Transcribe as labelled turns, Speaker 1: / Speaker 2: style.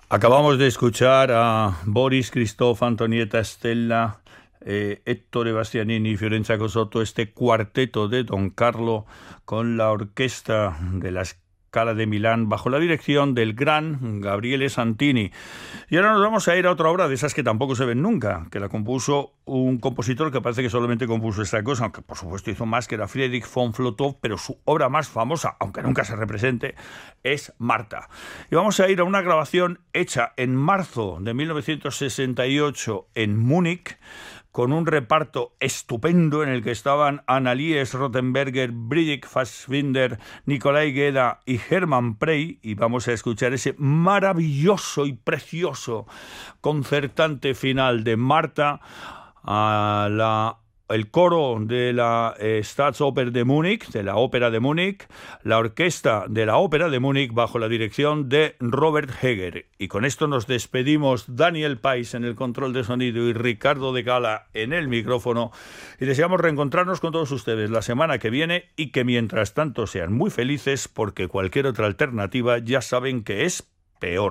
Speaker 1: Acabamos de escuchar a Boris, Christoph, Antonietta, Stella, Ettore Bastianini y Fiorenza Cosotto, este cuarteto de Don Carlo con la orquesta de la Scala de Milán bajo la dirección del gran Gabriele Santini. Y ahora nos vamos a ir a otra obra de esas que tampoco se ven nunca, que la compuso un compositor que parece que solamente compuso esta cosa, aunque por supuesto hizo más, que era Friedrich von Flotow, pero su obra más famosa, aunque nunca se represente, es Marta. Y vamos a ir a una grabación hecha en marzo de 1968 en Múnich, con un reparto estupendo en el que estaban Annelies Rothenberger, Brigitte Fassbinder, Nicolai Gedda y Hermann Prey, y vamos a escuchar ese maravilloso y precioso concertante final de Marta a el coro de la Staatsoper de Múnich, de la Ópera de Múnich, la orquesta de la Ópera de Múnich bajo la dirección de Robert Heger. Y con esto nos despedimos, Daniel Pais en el control de sonido y Ricardo de Gala en el micrófono, y deseamos reencontrarnos con todos ustedes la semana que viene, y que mientras tanto sean muy felices, porque cualquier otra alternativa ya saben que es peor.